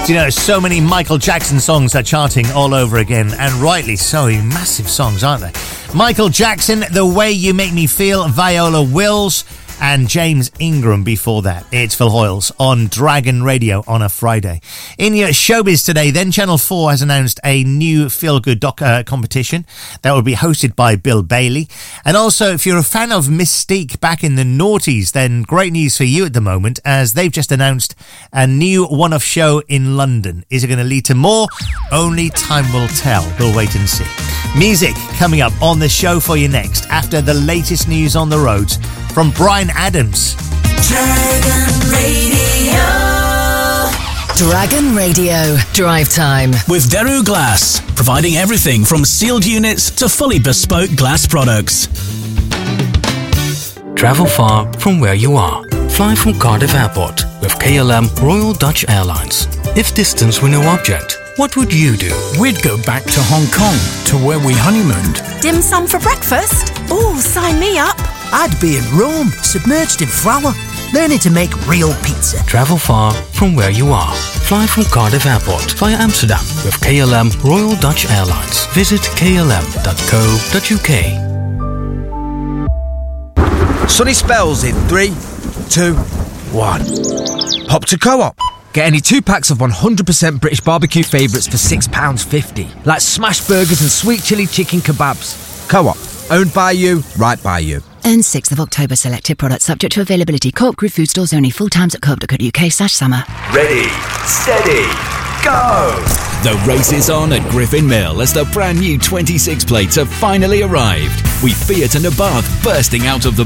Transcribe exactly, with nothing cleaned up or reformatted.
Do you know, so many Michael Jackson songs are charting all over again, and rightly so. Massive songs, aren't they? Michael Jackson, The Way You Make Me Feel, Viola Wills, and James Ingram before that. It's Phil Hoyles on Dragon Radio on a Friday. In your showbiz today, then Channel four has announced a new feel-good doc uh, competition that will be hosted by Bill Bailey. And also, if you're a fan of Mystique back in the noughties, then great news for you at the moment, as they've just announced a new one-off show in London. Is it going to lead to more? Only time will tell. We'll wait and see. Music coming up on the show for you next, after the latest news on the roads from Brian Adams. Dragon Radio. Dragon Radio Drive Time with Daru Glass, providing everything from sealed units to fully bespoke glass products. Travel far from where you are. Fly from Cardiff Airport with K L M Royal Dutch Airlines. If distance were no object, what would you do? We'd go back to Hong Kong, to where we honeymooned. Dim sum for breakfast? Ooh, sign me up. I'd be in Rome, submerged in flour, learning to make real pizza. Travel far from where you are. Fly from Cardiff Airport via Amsterdam with K L M Royal Dutch Airlines. Visit k l m dot co dot u k. Sunny spells in three, two, one. Hop to Co-op. Get any two packs of one hundred percent British barbecue favourites for six pounds fifty. Like smash burgers and sweet chilli chicken kebabs. Co-op. Owned by you, right by you. Earn sixth of October selected products subject to availability. Co-op Group Food Stores only. Full times at co op dot co dot u k slash summer. Ready, steady, go! The race is on at Griffin Mill as the brand new twenty-six plates have finally arrived. With Fiat and Abarth bursting out of the